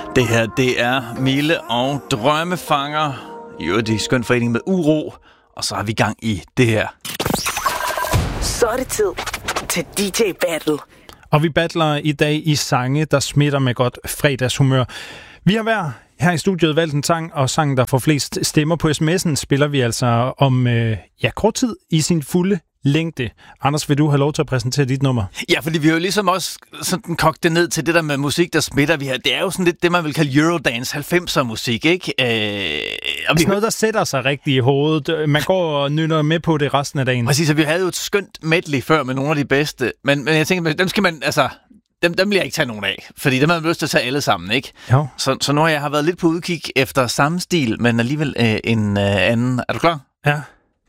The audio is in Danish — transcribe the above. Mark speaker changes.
Speaker 1: Det her, det er Mille og Drømmefanger. I øvrigt i skøn forening med Uro. Og så har vi gang i det her.
Speaker 2: Så er det tid til DJ Battle.
Speaker 3: Og vi battler i dag i sange, der smitter med godt fredagshumør. Vi har hver her i studiet valgt en sang, og sangen, der får flest stemmer på sms'en, spiller vi altså om kort tid i sin fulde længde. Anders, vil du have lov til at præsentere dit nummer?
Speaker 1: Ja, fordi vi har jo ligesom også sådan kogt det ned til det der med musik, der smitter. Det er jo sådan lidt det, man vil kalde Eurodance 90'er musik, ikke?
Speaker 3: Og vi noget, der sætter sig rigtig i hovedet. Man går og nynner med på det resten af dagen.
Speaker 1: Præcis, og vi havde jo et skønt medley før med nogle af de bedste. Men jeg tænker, dem skal man, altså... Dem vil jeg ikke tage nogen af, fordi dem har man lyst til at tage alle sammen, ikke?
Speaker 3: Jo.
Speaker 1: Så nu har jeg været lidt på udkig efter samme stil, men alligevel en anden. Er du klar?
Speaker 3: Ja.